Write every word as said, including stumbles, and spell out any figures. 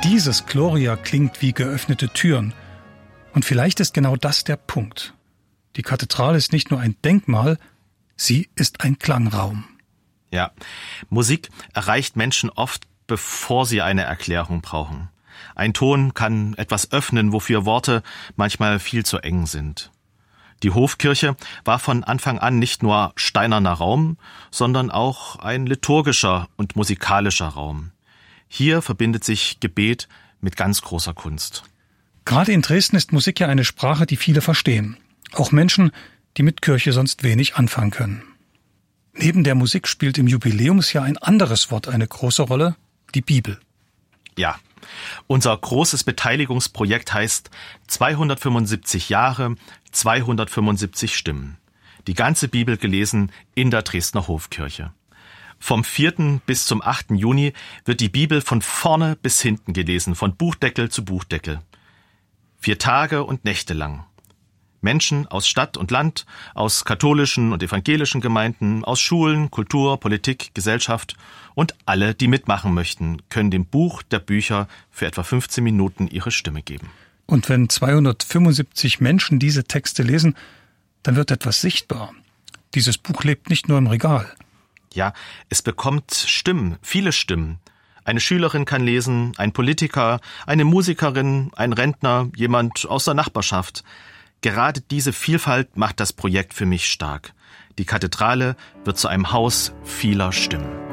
dieses Gloria klingt wie geöffnete Türen. Und vielleicht ist genau das der Punkt. Die Kathedrale ist nicht nur ein Denkmal, sie ist ein Klangraum. Ja, Musik erreicht Menschen oft, bevor sie eine Erklärung brauchen. Ein Ton kann etwas öffnen, wofür Worte manchmal viel zu eng sind. Die Hofkirche war von Anfang an nicht nur steinerner Raum, sondern auch ein liturgischer und musikalischer Raum. Hier verbindet sich Gebet mit ganz großer Kunst. Gerade in Dresden ist Musik ja eine Sprache, die viele verstehen. Auch Menschen, die mit Kirche sonst wenig anfangen können. Neben der Musik spielt im Jubiläumsjahr ein anderes Wort eine große Rolle, die Bibel. Ja, unser großes Beteiligungsprojekt heißt zweihundertfünfundsiebzig Jahre, zweihundertfünfundsiebzig Stimmen. Die ganze Bibel gelesen in der Dresdner Hofkirche. Vom vierten bis zum achten Juni wird die Bibel von vorne bis hinten gelesen, von Buchdeckel zu Buchdeckel. Vier Tage und Nächte lang. Menschen aus Stadt und Land, aus katholischen und evangelischen Gemeinden, aus Schulen, Kultur, Politik, Gesellschaft und alle, die mitmachen möchten, können dem Buch der Bücher für etwa fünfzehn Minuten ihre Stimme geben. Und wenn zweihundertfünfundsiebzig Menschen diese Texte lesen, dann wird etwas sichtbar. Dieses Buch lebt nicht nur im Regal. Ja, es bekommt Stimmen, viele Stimmen. Eine Schülerin kann lesen, ein Politiker, eine Musikerin, ein Rentner, jemand aus der Nachbarschaft. Gerade diese Vielfalt macht das Projekt für mich stark. Die Kathedrale wird zu einem Haus vieler Stimmen.